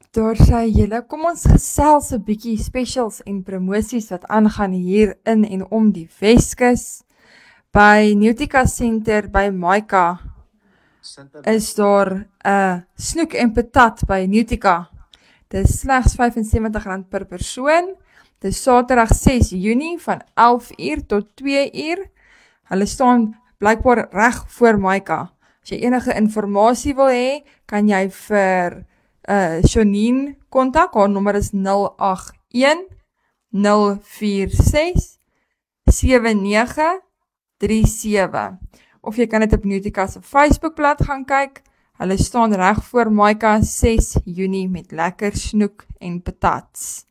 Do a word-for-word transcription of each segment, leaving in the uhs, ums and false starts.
Daar sê julle, kom ons gesels 'n bietjie specials en promosies wat aangaan hier in en om die Weskus. By Nutica Center by Maika is daar 'n snoek en patat by Nutica. Dit is slegs vyf en sewentig rand per persoon. Dit is Saterdag ses Junie van elf uur tot twee uur. Hulle staan blykbaar reg voor Maika. As jy enige informasie wil hê, kan jy vir uh, Shoneen kontak. Haar nommer is nul agt een nul vier ses sewe nege drie sewe. Of jy kan dit op Nutica se Facebookblad gaan kyk. Hulle staan reg voor Maika ses Junie met lekker snoek en patats.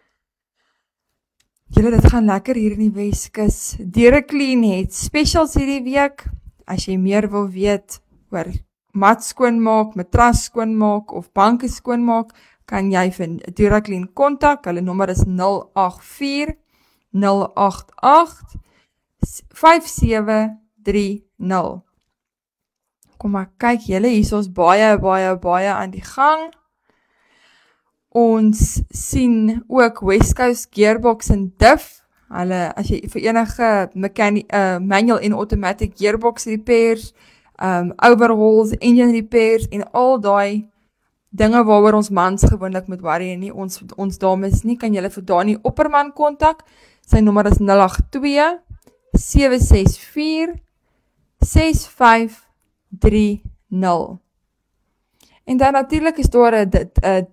Julle, dit gaan lekker hier in die Weskus. Deurclean het specials hierdie week. As jy meer wil weet oor mat skoonmaak, matras skoonmaak of banke skoonmaak, kan jy vir Deurclean kontak. Hulle nommer is nul agt vier nul agt agt vyf sewe drie nul. Kom maar kyk julle, hier is ons baie, baie, baie aan die gang. Ons sien ook West Coast Gearbox en Diff. Hulle, as jy vir enige mechanic, uh, manual en automatic gearbox repairs, um, overhauls, engine repairs en al die dinge waaroor ons mans gewoonlik moet worry en nie ons, ons dames nie, kan julle vir Dani Opperman kontak. Sy nommer is nul agt twee sewe ses vier ses vyf drie nul. En dan natuurlik is daar 'n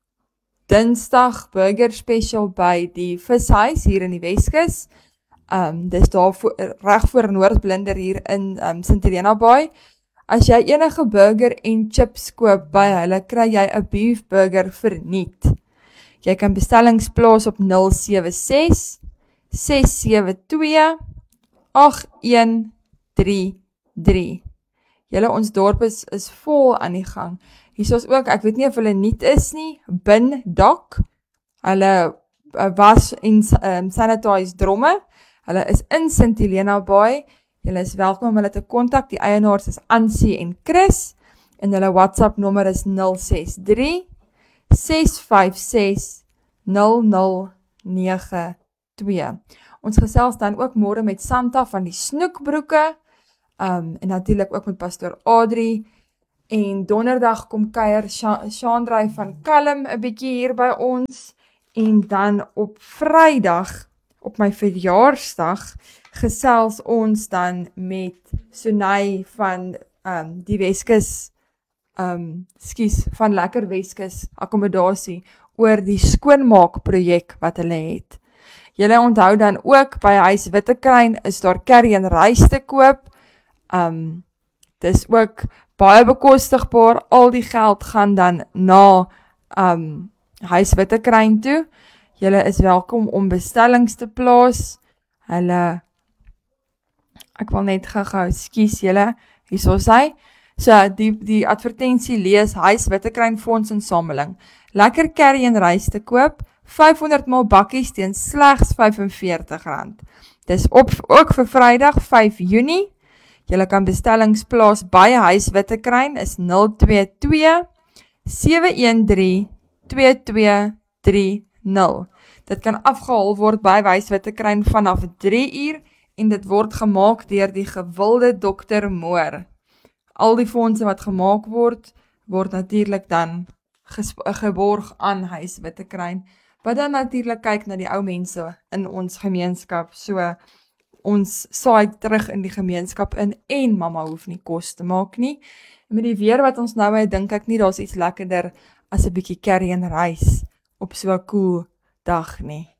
Dinsdag burger special by die Vishuis hier in die Weskus. Um, dis daar voor, reg voor Noordblinder hier in um, Sint Helena Bay. As jy enige burger en chips koop by hulle, kry jy 'n beef burger verniet. Jy kan bestellings plaas op nul sewe ses ses sewe twee agt een drie drie. Julle, ons dorp is, is vol aan die gang. Hier is ook, ek weet nie of hulle niet is nie, Bin Doc. Hulle uh, was en um, sanitize dromme. Hulle is in Sint Helena Bay. Julle is welkom om hulle te kontak. Die eienaars is Ansie en Chris. En hulle WhatsApp nommer is nul ses drie ses vyf ses nul nul nege twee. Ons gesels dan ook môre met Santa van die snoekbroeke. Um, en natuurlijk ook met Pastor Audrey. En donderdag kom kuier Shandray van Kalm 'n bietjie hier by ons. En dan op Vrydag, op my verjaarsdag, gesels ons dan met Sunay van um, die Weskus, um, skies, van Lekker Weskus akkommodasie oor die skoonmaakprojek wat hulle het. Julle onthou dan ook by Huis Wittekruin is daar curry en rys te koop. Um, dis ook baie bekostigbaar, al die geld gaan dan na um, Huis Wittekruin toe. Julle is welkom om bestellings te plaas. Hulle, ek wil net gou-gou, skies julle, hier sal sy. So, die, die advertensie lees, Huis Wittekruin fondsinsameling. Lekker curry en rys te koop, vyfhonderd mal bakkies teen slegs vyf en veertig rand. Dis op, ook vir Vrydag vyf Junie. Julle kan bestellings plaas by Huis Wittekruin is nul twee twee sewe een drie twee twee drie nul. Dit kan afgehaal word by Huis Wittekruin vanaf drie uur en dit word gemaak deur die gewilde dokter Moor. Al die fondse wat gemaak word, word natuurlik dan geborg aan Huis Wittekruin, wat dan natuurlik kyk na die ou mense in ons gemeenskap, so ons saai terug in die gemeenskap in en mamma hoef nie kos te maak nie. En met die weer wat ons nou het, dink ek nie daar is iets lekkerder as 'n bietjie curry en rys op so 'n koel dag nie.